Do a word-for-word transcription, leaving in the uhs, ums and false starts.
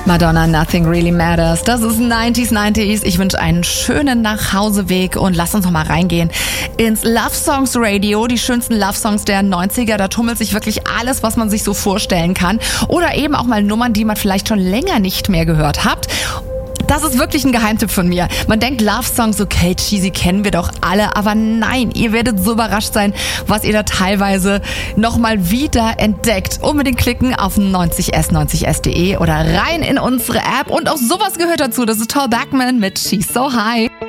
Madonna, Nothing Really Matters. Das ist neunziger neunzig. Ich wünsche einen schönen Nachhauseweg und lass uns noch mal reingehen ins Love Songs Radio. Die schönsten Love Songs der neunziger. Da tummelt sich wirklich alles, was man sich so vorstellen kann. Oder eben auch mal Nummern, die man vielleicht schon länger nicht mehr gehört hat. Das ist wirklich ein Geheimtipp von mir. Man denkt, Love-Songs, okay, cheesy, kennen wir doch alle. Aber nein, ihr werdet so überrascht sein, was ihr da teilweise nochmal wieder entdeckt. Unbedingt klicken auf neunzig s neunzig s punkt de oder rein in unsere App. Und auch sowas gehört dazu. Das ist Tall Backman mit She's So High.